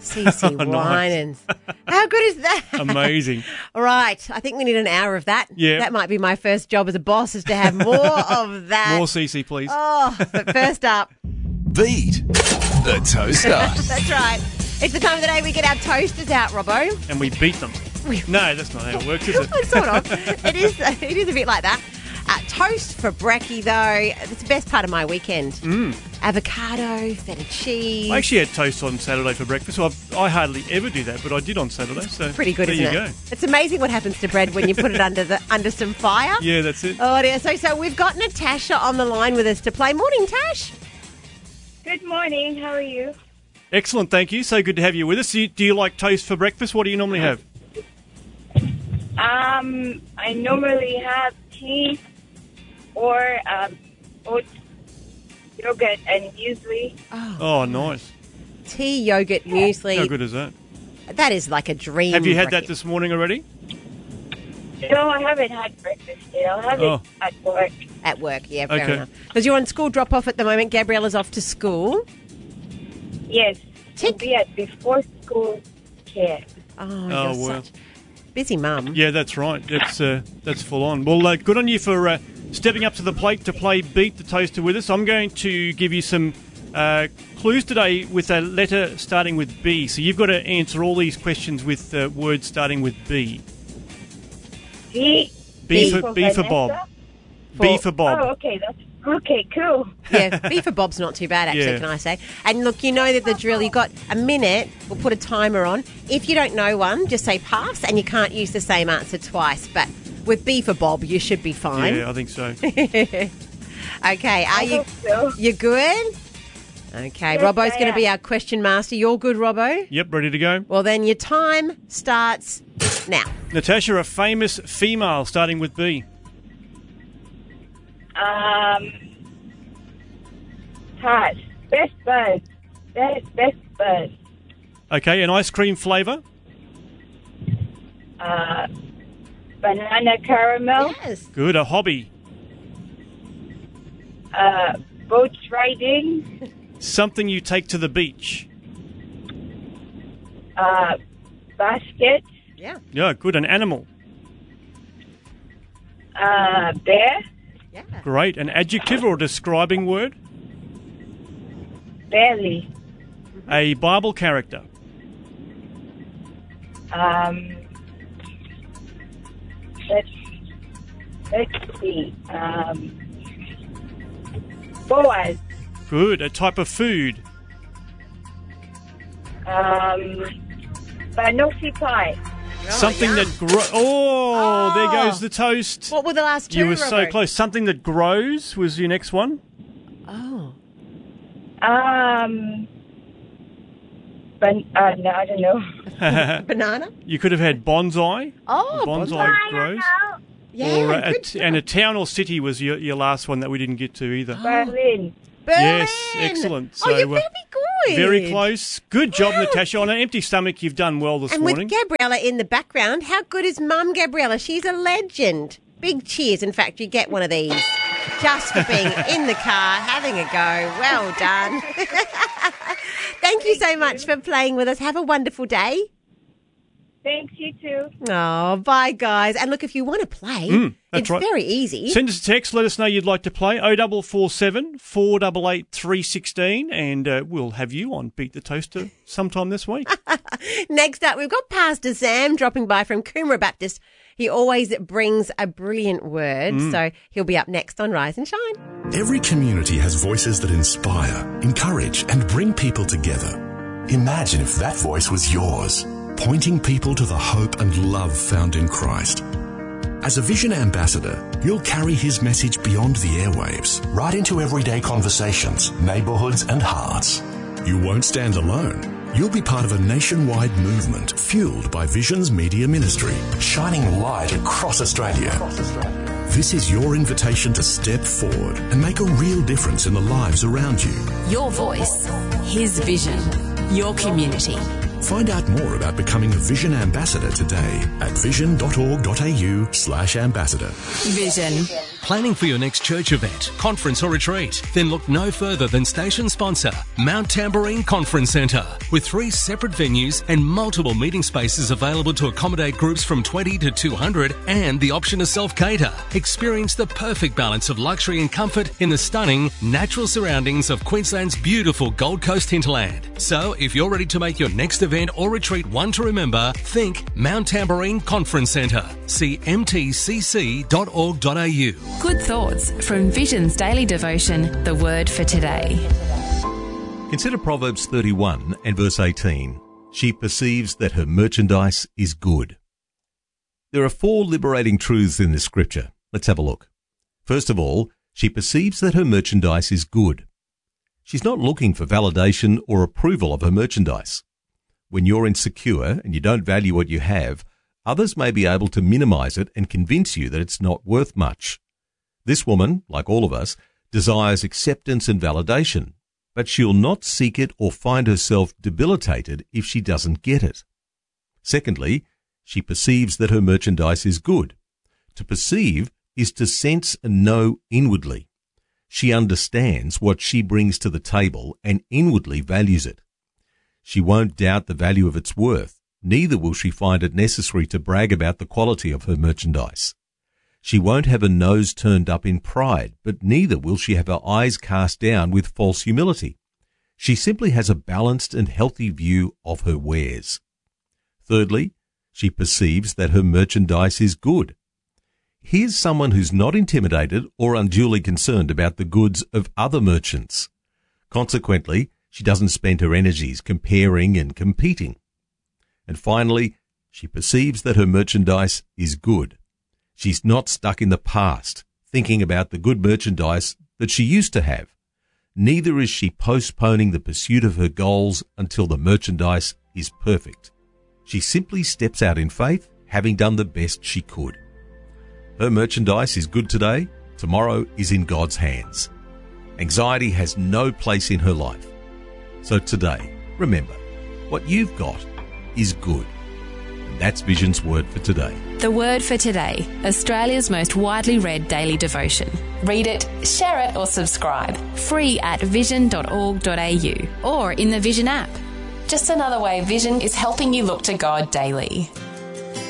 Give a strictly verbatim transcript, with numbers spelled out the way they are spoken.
Cece Oh, nice. Winans. How good is that? Amazing. All right. I think we need an hour of that. Yeah. That might be my first job as a boss, is to have more of that. More Cece, please. Oh, but first up, Beat the Toaster. that's right. It's the time of the day we get our toasters out, Robbo. And we beat them. No, that's not how it works, is it? Sort of. It is, it is a bit like that. Uh, toast for brekkie, though. It's the best part of my weekend. Mm. Avocado, feta cheese. I actually had toast on Saturday for breakfast. Well, I've, I hardly ever do that, but I did on Saturday. So Pretty good, there isn't you it? go. It's amazing what happens to bread when you put it under the under some fire. Yeah, that's it. Oh dear. So, so we've got Natasha on the line with us to play. Morning, Tash. Good morning. How are you? Excellent, thank you. So good to have you with us. Do you, do you like toast for breakfast? What do you normally have? Um, I normally have tea or um, oats, yogurt, and muesli. Oh, Oh, nice. tea, yogurt, muesli. How good is that? That is like a dream. Have you had that brekkie. this morning already? No, I haven't had breakfast yet. I'll have Oh. it at work. At work? Yeah, fair Okay. enough. Because you're on school drop off at the moment. Gabriella's off to school. Yes. Tick. I'll be at before school care. Oh, Oh, you're wow. such busy mum. Yeah, that's right. That's uh, that's full on. Well, uh, good on you for uh, stepping up to the plate to play Beat the Toaster with us. I'm going to give you some uh, clues today with a letter starting with B. So you've got to answer all these questions with uh, words starting with B. B. B B for, for B for Vanessa? Bob. B for Bob. Oh, okay. That's okay. Cool. Yeah, B for Bob's not too bad, actually, Yeah. can I say. And look, you know that the drill, you've got a minute, we'll put a timer on. If you don't know one, just say pass, and you can't use the same answer twice. But with B for Bob, you should be fine. Yeah, I think so. Okay, are I you hope so. you good? Okay, Yes, Robbo's I going to be am. our question master. You're good, Robbo? Yep, ready to go. Well, then your time starts now. Natasha, a famous female starting with B. Um, pass. Best bud. Best best bud. Okay, an ice cream flavour. Uh, banana caramel. Yes. Good. A hobby. Uh, boat riding. Something you take to the beach. Uh, basket. Yeah. Yeah, good. An animal. Uh, bear. Yeah. Great. An adjective or describing word. Barely. A Bible character. Um, let's let's see. Um, Boaz. Good. A type of food. Um, banoffee pie. Something yum. that grows. Oh, there Oh. goes the toast. What were the last two, You were so Robbo? close. Something that grows was your next one. Oh. Um, ban- uh, no, I don't know. Banana? You could have had bonsai. Oh, bonsai bonsai. grows. Yeah, or a, good t- and a town or city was your, your last one that we didn't get to either. Berlin. Berlin. Yes, excellent. oh, you're So, uh, very good. Very close. Good job, Wow. Natasha. On an empty stomach, you've done well this And morning. with Gabriella in the background, how good is Mum Gabriella? She's a legend. Big cheers. In fact, you get one of these just for being in the car, having a go. Well done. Thank you so much for playing with us. Have a wonderful day. Thanks, you too. Oh, bye, guys. And look, if you want to play, Mm, that's it's right. very easy. Send us a text. Let us know you'd like to play. oh double four seven, four eight eight, three one six, and uh, we'll have you on Beat the Toaster sometime this week. Next up, we've got Pastor Sam dropping by from Coomera Baptist. He always brings a brilliant word, Mm. so he'll be up next on Rise and Shine. Every community has voices that inspire, encourage, and bring people together. Imagine if that voice was yours, pointing people to the hope and love found in Christ. As a Vision Ambassador, you'll carry his message beyond the airwaves, right into everyday conversations, neighbourhoods, and hearts. You won't stand alone. You'll be part of a nationwide movement fueled by Vision's media ministry, shining light across Australia. This is your invitation to step forward and make a real difference in the lives around you. Your voice, his vision, your community. Find out more about becoming a Vision Ambassador today at vision.org.au slash ambassador. Vision. Planning for your next church event, conference or retreat? Then look no further than station sponsor, Mount Tamborine Conference Centre. With three separate venues and multiple meeting spaces available to accommodate groups from twenty to two hundred and the option to self-cater. Experience the perfect balance of luxury and comfort in the stunning natural surroundings of Queensland's beautiful Gold Coast hinterland. So if you're ready to make your next event or retreat one to remember, think Mount Tamborine Conference Centre. See m t c c dot org dot a u. Good thoughts from Vision's daily devotion, The Word for Today. Consider Proverbs thirty-one and verse eighteen. She perceives that her merchandise is good. There are four liberating truths in this scripture. Let's have a look. First of all, she perceives that her merchandise is good. She's not looking for validation or approval of her merchandise. When you're insecure and you don't value what you have, others may be able to minimize it and convince you that it's not worth much. This woman, like all of us, desires acceptance and validation, but she'll not seek it or find herself debilitated if she doesn't get it. Secondly, she perceives that her merchandise is good. To perceive is to sense and know inwardly. She understands what she brings to the table and inwardly values it. She won't doubt the value of its worth, neither will she find it necessary to brag about the quality of her merchandise. She won't have a nose turned up in pride, but neither will she have her eyes cast down with false humility. She simply has a balanced and healthy view of her wares. Thirdly, she perceives that her merchandise is good. Here's someone who's not intimidated or unduly concerned about the goods of other merchants. Consequently, she doesn't spend her energies comparing and competing. And finally, she perceives that her merchandise is good. She's not stuck in the past, thinking about the good merchandise that she used to have. Neither is she postponing the pursuit of her goals until the merchandise is perfect. She simply steps out in faith, having done the best she could. Her merchandise is good today, tomorrow is in God's hands. Anxiety has no place in her life. So today, remember, what you've got is good. And that's Vision's Word for Today. The Word for Today, Australia's most widely read daily devotion. Read it, share it or subscribe. Free at vision dot org dot a u or in the Vision app. Just another way Vision is helping you look to God daily.